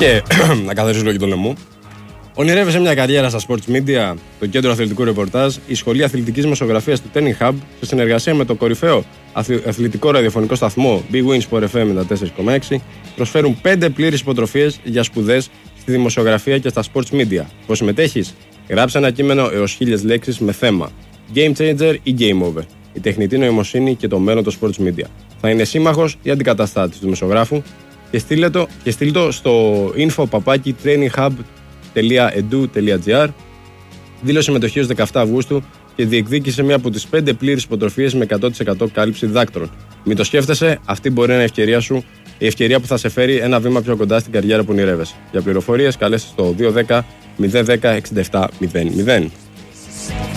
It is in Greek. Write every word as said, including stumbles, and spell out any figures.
και να καθαρίσω και το λαιμό. Ονειρεύεσαι μια καριέρα στα sports media, το κέντρο αθλητικού ρεπορτάζ, η σχολή αθλητικής μεσογραφίας του Turning Hub, σε συνεργασία με το κορυφαίο αθλητικό ραδιοφωνικό σταθμό Big Win Sport εφ εμ ενενήντα τέσσερα κόμμα έξι, προσφέρουν πέντε πλήρεις υποτροφίες για σπουδές στη δημοσιογραφία και στα sports media. Πώς συμμετέχεις? Γράψε ένα κείμενο έως χίλιες λέξεις με θέμα Game Changer ή Game Over, η τεχνητή νοημοσύνη και το μέλλον των sports media. Θα είναι σύμμαχος ή αντικαταστάτης του δημοσιογράφου και στείλε το, και στείλ το στο info παπάκι traininghub τελεία edu τελεία gr. Δήλωσε συμμετοχή ως δεκαεφτά Αυγούστου και διεκδίκησε μία από τις πέντε πλήρες υποτροφίες με εκατό τοις εκατό κάλυψη διδάκτρων. Μην το σκέφτεσαι, αυτή μπορεί να είναι η ευκαιρία σου, η ευκαιρία που θα σε φέρει ένα βήμα πιο κοντά στην καριέρα που ονειρεύεσαι. Για πληροφορίες καλέστε στο δύο ένα μηδέν, μηδέν ένα μηδέν εξήντα επτά μηδέν μηδέν.